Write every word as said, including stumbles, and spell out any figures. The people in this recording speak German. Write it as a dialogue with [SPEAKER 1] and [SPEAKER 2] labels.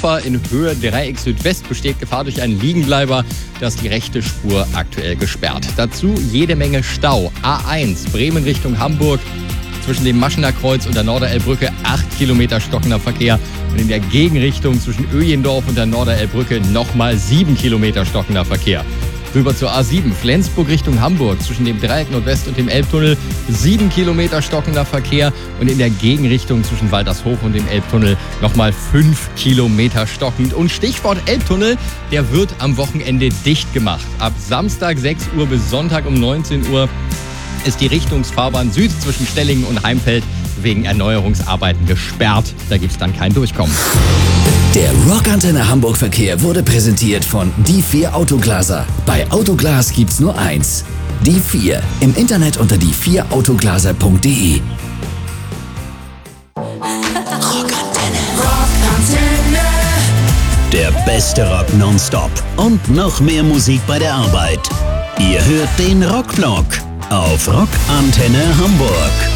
[SPEAKER 1] Hannover in Höhe Dreieck Südwest besteht Gefahr durch einen Liegenbleiber. Da ist die rechte Spur aktuell gesperrt. Dazu jede Menge Stau. A eins, Bremen Richtung Hamburg. Zwischen dem Maschener Kreuz und der Norderelbbrücke acht Kilometer stockender Verkehr. Und in der Gegenrichtung zwischen Öjendorf und der Norderelbbrücke nochmal sieben Kilometer stockender Verkehr. Rüber zur A sieben, Flensburg Richtung Hamburg, zwischen dem Dreieck Nordwest und dem Elbtunnel sieben Kilometer stockender Verkehr und in der Gegenrichtung zwischen Waltershof und dem Elbtunnel nochmal fünf Kilometer stockend. Und Stichwort Elbtunnel, der wird am Wochenende dicht gemacht. Ab Samstag sechs Uhr bis Sonntag um neunzehn Uhr ist die Richtungsfahrbahn Süd zwischen Stellingen und Heimfeld wegen Erneuerungsarbeiten gesperrt. Da gibt's dann kein Durchkommen.
[SPEAKER 2] Der Rockantenne Hamburg Verkehr wurde präsentiert von Die vier Autoglaser. Bei Autoglas gibt's nur eins. Die vier. Im Internet unter die vier autoglaser punkt de.
[SPEAKER 3] Rockantenne. Rockantenne.
[SPEAKER 4] Der beste Rock nonstop und noch mehr Musik bei der Arbeit. Ihr hört den Rockvlog auf Rockantenne Hamburg.